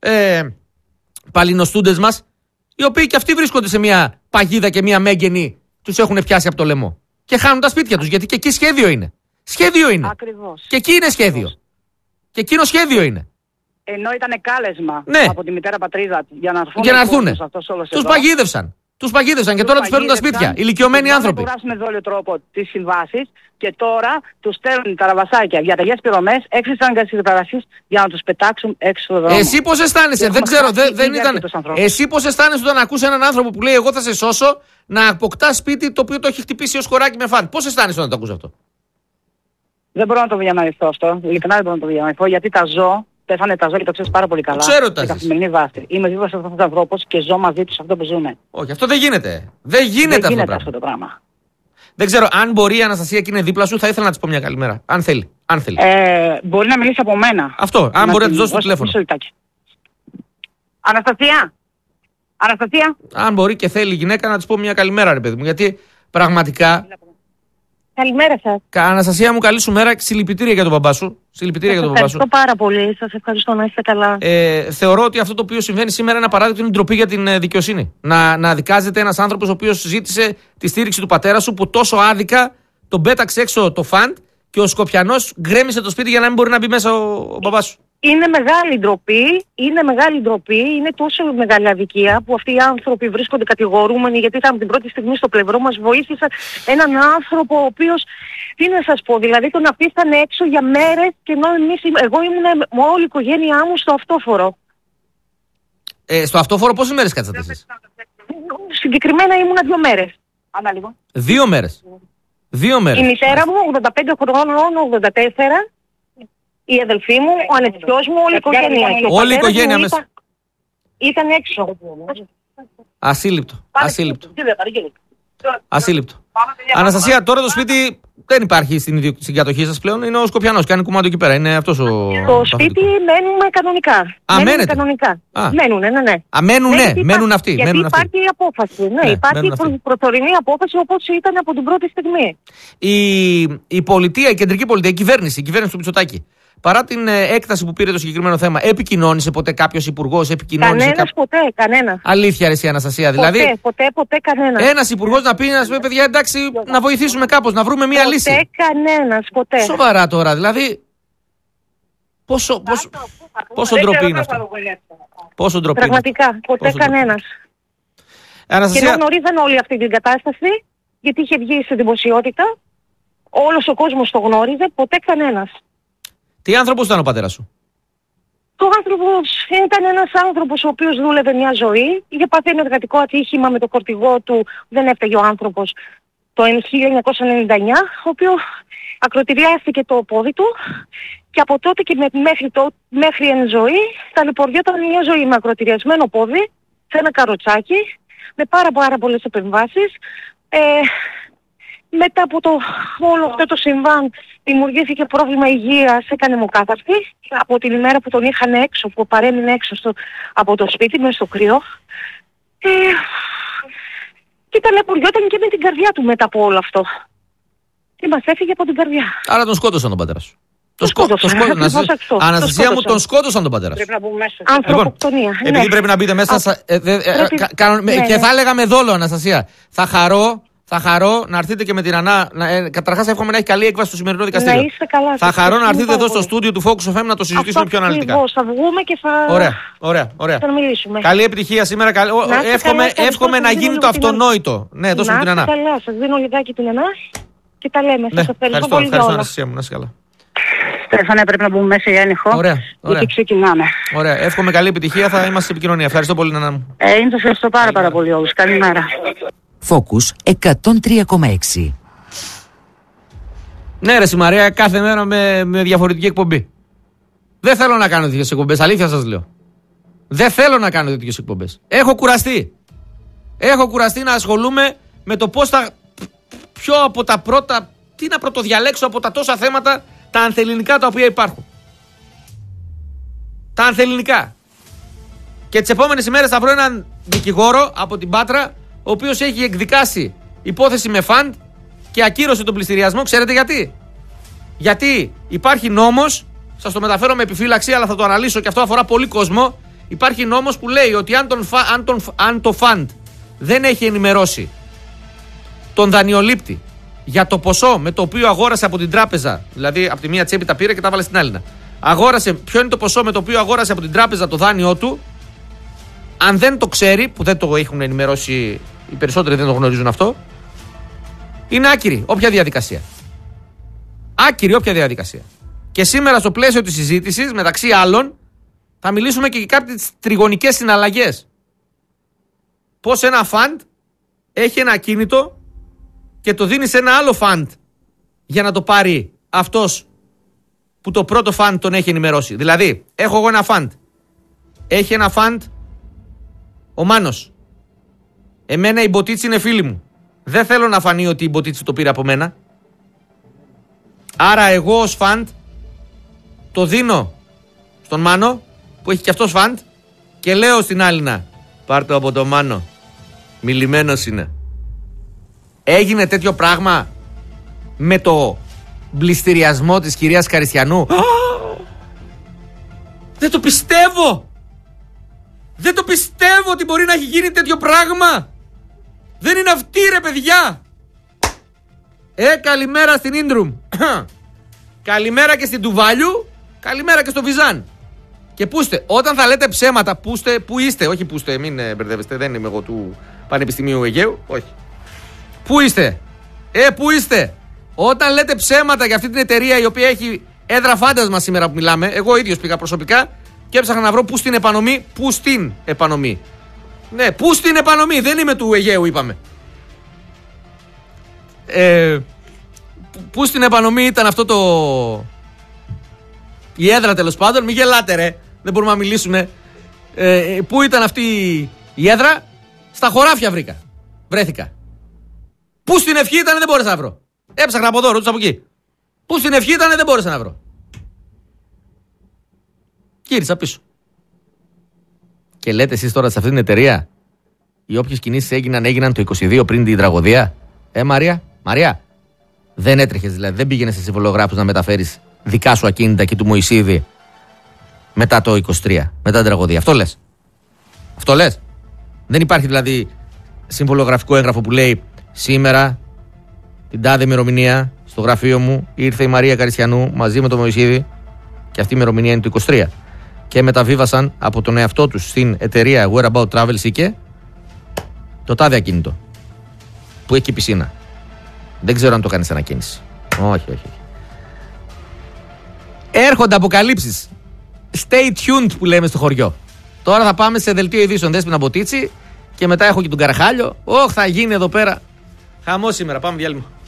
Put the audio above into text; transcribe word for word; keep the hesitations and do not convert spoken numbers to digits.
ε, παλινοστούντες μας, οι οποίοι και αυτοί βρίσκονται σε μια παγίδα και μια μέγενη, τους έχουν πιάσει από το λαιμό. Και χάνουν τα σπίτια τους, γιατί και εκεί σχέδιο είναι. Σχέδιο είναι. Ακριβώς. Και εκεί είναι σχέδιο. Ακριβώς. Και εκείνο σχέδιο είναι. Ενώ ήταν κάλεσμα ναι. από τη μητέρα πατρίδα για να έρθουν. Για να έρθουν. Τους παγίδευσαν. Τους παγίδευσαν και τώρα τους παίρνουν τα σπίτια. Ηλικιωμένοι άνθρωποι. Τους με δόλιο τρόπο τις συμβάσεις και τώρα τους στέλνουν τα ραβασάκια για τελειές πληρωμές, έξι εγκαταστάσεις για να τους πετάξουν έξω στο δρόμο. Εσύ πώς αισθάνεσαι, δεν ξέρω, δεν, δεν ήταν. Εσύ πώς αισθάνεσαι όταν ακούς έναν άνθρωπο που λέει: εγώ θα σε σώσω, να αποκτά σπίτι το οποίο το έχει χτυπήσει ως χωράκι με φαν. Πώς αισθάνεσαι όταν το ακούς αυτό? Δεν μπορώ να το διανοηθώ αυτό. Ειλικρινά δεν μπορώ να το διανοηθώ, γιατί τα ζω. Πέθανε τα ζώα και το ξέρεις πάρα πολύ καλά. Ξέρω τα καθημερινή βάση. Είμαι δίπλα σε αυτούς τους ανθρώπους και ζω μαζί τους αυτό που ζούμε. Όχι, αυτό δεν γίνεται. Δεν γίνεται, δεν αυτό, γίνεται το αυτό το πράγμα. Δεν ξέρω, αν μπορεί η Αναστασία και είναι δίπλα σου, θα ήθελα να της πω μια καλημέρα. Αν θέλει. Αν θέλει. Ε, μπορεί να μιλήσει από μένα. Αυτό, αν να μπορεί να της δώσει το τηλέφωνο. Αναστασία! Αναστασία! Αν μπορεί και θέλει η γυναίκα να της πω μια καλημέρα, ρε παιδί μου. Γιατί πραγματικά. Καλημέρα σας. Αναστασία μου, καλή σου μέρα. Συλληπιτήρια για τον μπαμπά σου. Συλληπιτήρια για τον μπαμπά σου. Ευχαριστώ πάρα πολύ. Σας ευχαριστώ, να είστε καλά. Ε, θεωρώ ότι αυτό το οποίο συμβαίνει σήμερα είναι ένα παράδειγμα, είναι ντροπή για την ε, δικαιοσύνη. Να, να δικάζεται ένας άνθρωπος ο οποίος ζήτησε τη στήριξη του πατέρα σου, που τόσο άδικα τον πέταξε έξω το φαντ και ο Σκοπιανός γκρέμισε το σπίτι για να μην μπορεί να μπει μέσα ο, ο μπαμπάς σου. Είναι μεγάλη ντροπή, είναι μεγάλη ντροπή, είναι τόσο μεγάλη αδικία που αυτοί οι άνθρωποι βρίσκονται κατηγορούμενοι, γιατί ήταν από την πρώτη στιγμή στο πλευρό μας, βοήθησαν έναν άνθρωπο ο οποίος, τι να σας πω, δηλαδή τον αφήσαν έξω για μέρες και ενώ εμείς, εγώ ήμουν με όλη η οικογένειά μου στο αυτόφορο. Ε, στο αυτόφορο πόσες μέρες κάτσατε εσείς? Συγκεκριμένα ήμουνα δύο μέρες. Ανά λίγο. Δύο μέρες. Δύο μέρες. Η μητέρα μου, ογδόντα πέντε χρονών, ογδόντα τέσσερα. Η αδελφή μου, ο ανεψιός μου, όλη η οικογένεια. Όλη η οικογένεια μέσα. Ήταν, ήταν έξω. Ασύλληπτο. Ασύλληπτο. Ασύλληπτο. Αναστασία, τώρα το σπίτι δεν υπάρχει στην, στην κατοχή σας πλέον. Είναι ο Σκοπιανός, κάνει κουμάντο εκεί πέρα. Είναι αυτός ο. Το σπίτι μένουμε κανονικά. Α, μένετε. Κανονικά. Μένουνε, ναι, ναι. Α, μένουνε, ναι, μένουν αυτοί. Γιατί μένουν υπάρχει αυτοί. απόφαση. Ναι, ναι, υπάρχει προ, προσωρινή απόφαση όπως ήταν από την πρώτη στιγμή. Η, η πολιτεία, η κεντρική πολιτεία, η κυβέρνηση, η κυβέρνηση του Μητσοτάκη, παρά την ε, έκταση που πήρε το συγκεκριμένο θέμα, επικοινώνησε ποτέ κάποιος υπουργός? Επικοινώνησε. Κανένας κά... ποτέ, κανένα. Αλήθεια, ρε εσύ, Αναστασία. Ποτέ, δηλαδή, ποτέ, ποτέ κανένας. Ένας υπουργός να πει, να σου πει, παιδιά, εντάξει, να βοηθήσουμε κάπως, να βρούμε μία ποτέ λύση. Ποτέ κανένας, ποτέ. Σοβαρά τώρα, δηλαδή. Πόσο, πόσο, πόσο ντροπή είναι αυτό. Πόσο ντροπή. Πραγματικά, ποτέ πόσο κανένας. Αναστασία... Και γνωρίζαν όλη αυτή την κατάσταση, γιατί είχε βγει σε δημοσιότητα. Όλος ο κόσμος το γνώριζε, ποτέ κανένας. Τι άνθρωπος ήταν ο πατέρας σου? Ο άνθρωπος ήταν ένας άνθρωπος ο οποίος δούλευε μια ζωή, είχε πάθει ένα εργατικό ατύχημα με το φορτηγό του, δεν έφταιγε ο άνθρωπος, το χίλια εννιακόσια ενενήντα εννιά, ο οποίος ακροτηριάστηκε το πόδι του και από τότε και μέχρι, το, μέχρι εν ζωή ταλαιπωριόταν μια ζωή με ακροτηριασμένο πόδι, σε ένα καροτσάκι, με πάρα πάρα πολλές επεμβάσεις. Ε, Μετά από το, όλο αυτό το συμβάν δημιουργήθηκε πρόβλημα υγείας, έκανε μοκάθαρτη από την ημέρα που τον είχαν έξω, που παρέμεινε έξω στο, από το σπίτι μέσα στο κρύο. Ε, και ταλαιπωριόταν και με την καρδιά του μετά από όλο αυτό. Και μας έφυγε από την καρδιά. Άρα τον σκότωσαν τον πατέρα σου. Το σκότωσαν. Αναστασία μου, τον σκότωσαν τον πατέρα σου. Πρέπει να μπούμε μέσα. Ανθρωποκτονία. Λοιπόν, επειδή πρέπει να μπείτε μέσα, και θα έλεγα με δόλο, Αναστασία. Θα χαρώ. Θα χαρώ να έρθετε και με την Ανά. Ε, Καταρχάς, εύχομαι να έχει καλή έκβαση στο σημερινό δικαστήριο. Να είστε καλά. Θα χαρώ να έρθετε εδώ στο στούντιο του Focus εφ εμ να το συζητήσουμε πιο αναλυτικά. Ακριβώς, θα βγούμε και θα. Ωραία, ωραία, ωραία. Θα μιλήσουμε. Καλή επιτυχία σήμερα. Καλ... Εύχομαι, καλά, εύχομαι να γίνει το αυτονόητο. Την... Ναι, δώσουμε την Ανά. Καλά, σας δίνω λιγάκι την Ανά και τα λέμε. Ναι, σας ευχαριστώ πολύ. Ευχαριστώ, Αναστασία μου. Να είσαι καλά. Στέφανε, πρέπει να μπούμε μέσα για έλεγχο. Ωραία, ωραία. Και ξεκινάμε. Ωραία. Εύχομαι καλή επιτυχία. Θα είμαστε σε επικοινωνία. Ευχαριστώ πολύ, Νανά μου. Ε, είναι το ευχαριστώ πάρα, πάρα πολύ όλους. Καλημέρα. Focus εκατόν τρία κόμμα έξι. Ναι, ρε Μαρία, κάθε μέρα με, με διαφορετική εκπομπή. Δεν θέλω να κάνω τέτοιες εκπομπές, αλήθεια σας λέω. Δεν θέλω να κάνω τέτοιες εκπομπές. Έχω κουραστεί. Έχω κουραστεί να ασχολούμαι με το πώς θα. Ποιο από τα πρώτα. Τι να πρωτοδιαλέξω από τα τόσα θέματα, τα ανθελληνικά τα οποία υπάρχουν. Τα ανθελληνικά. Και τις επόμενες ημέρες θα βρω έναν δικηγόρο από την Πάτρα, ο οποίος έχει εκδικάσει υπόθεση με φαντ και ακύρωσε τον πληστηριασμό. Ξέρετε γιατί? Γιατί υπάρχει νόμος, σας το μεταφέρω με επιφύλαξη, αλλά θα το αναλύσω και αυτό αφορά πολύ κόσμο. Υπάρχει νόμος που λέει ότι αν, τον, αν, τον, αν το φαντ δεν έχει ενημερώσει τον δανειολήπτη για το ποσό με το οποίο αγόρασε από την τράπεζα, δηλαδή από τη μία τσέπη τα πήρε και τα βάλε στην άλλη. Αγόρασε, ποιο είναι το ποσό με το οποίο αγόρασε από την τράπεζα το δάνειό του, αν δεν το ξέρει, που δεν το έχουν ενημερώσει, οι περισσότεροι δεν το γνωρίζουν αυτό, είναι άκυρη όποια διαδικασία. Άκυρη όποια διαδικασία. Και σήμερα στο πλαίσιο της συζήτησης, μεταξύ άλλων, θα μιλήσουμε και για κάποιες τριγωνικές συναλλαγές. Πώς ένα φαντ έχει ένα ακίνητο και το δίνει σε ένα άλλο φαντ για να το πάρει αυτός που το πρώτο φαντ τον έχει ενημερώσει. Δηλαδή, έχω εγώ ένα φαντ. Έχει ένα φαντ ο Μάνος. Εμένα η Μποτίτση είναι φίλη μου. Δεν θέλω να φανεί ότι η Μποτίτση το πήρε από μένα. Άρα εγώ ως φαντ το δίνω στον Μάνο που έχει και αυτός φαντ και λέω στην Άλυνα, πάρ' το από το Μάνο, μιλημένος είναι. Έγινε τέτοιο πράγμα με το μπλιστηριασμό της κυρίας Καριστιανού? Δεν το πιστεύω. Δεν το πιστεύω ότι μπορεί να έχει γίνει τέτοιο πράγμα. Δεν είναι αυτή ρε παιδιά. Ε, καλημέρα στην Ίντρουμ. Καλημέρα και στην Τουβάλιου. Καλημέρα και στο Βυζάν. Και πούστε, όταν θα λέτε ψέματα, πούστε, πού είστε, όχι πούστε, μην ε, μπερδεύεστε, δεν είμαι εγώ του Πανεπιστημίου Αιγαίου, όχι. Πού είστε, ε, πού είστε. Όταν λέτε ψέματα για αυτή την εταιρεία η οποία έχει έδρα φάντασμα σήμερα που μιλάμε, εγώ ίδιος πήγα προσωπικά και έψαχνα να βρω πού στην επανομή, πού στην επανομή. Ναι, πού στην επανομή, δεν είμαι του Αιγαίου, είπαμε. Ε, πού στην επανομή ήταν αυτό το... η έδρα τέλος πάντων, μην γελάτε ρε, δεν μπορούμε να μιλήσουμε. Ε, πού ήταν αυτή η έδρα? Στα χωράφια βρήκα, βρέθηκα. Πού στην ευχή ήταν δεν μπόρεσα να βρω. Έψαχνα από εδώ, ρώτησα από εκεί. Πού στην ευχή ήταν δεν μπόρεσα να βρω. Γύρισα πίσω. Και λέτε εσείς τώρα σε αυτή την εταιρεία οι όποιες κινήσεις έγιναν, έγιναν το είκοσι δύο πριν την τραγωδία. Ε, Μαρία, Μαρία, δεν έτρεχες δηλαδή, δεν πήγαινες σε συμβολογράφους να μεταφέρεις δικά σου ακίνητα και του Μωυσίδη μετά το είκοσι τρία, μετά την τραγωδία. Αυτό λες. Αυτό λες. Δεν υπάρχει δηλαδή συμβολογραφικό έγγραφο που λέει σήμερα την τάδε ημερομηνία στο γραφείο μου ήρθε η Μαρία Καριστιανού μαζί με τον Μωυσίδη και αυτή η ημερομηνία είναι το είκοσι τρία και μεταβίβασαν από τον εαυτό τους στην εταιρεία Whereabout Travels και το τάδε ακίνητο που έχει και πισίνα. Δεν ξέρω αν το κάνεις ανακοίνηση. Όχι, όχι. Έρχονται αποκαλύψεις. Stay tuned που λέμε στο χωριό. Τώρα θα πάμε σε δελτίο ειδήσεων Δέσποινα Μποτίτση και μετά έχω και τον Καραχάλιο. Ωχ, θα γίνει εδώ πέρα χαμός σήμερα. Πάμε διάλειμμα.